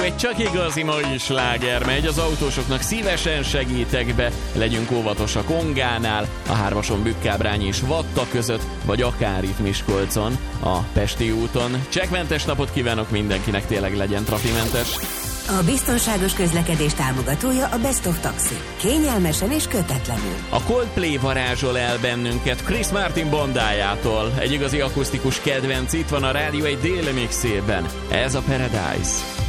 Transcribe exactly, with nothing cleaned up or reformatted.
Egy csak igazi mai sláger megy, az autósoknak szívesen segítek be, legyünk óvatosak Ongánál, a Hármason Bükkábrány és Vatta között, vagy akár itt Miskolcon, a Pesti úton. Csekkmentes napot kívánok mindenkinek, tényleg legyen trafimentes. A biztonságos közlekedés támogatója a Best of Taxi. Kényelmesen és kötetlenül. A Coldplay varázsol el bennünket Chris Martin bondájától. Egy igazi akusztikus kedvenc itt van a rádió egy déli mixében. Ez a Paradise.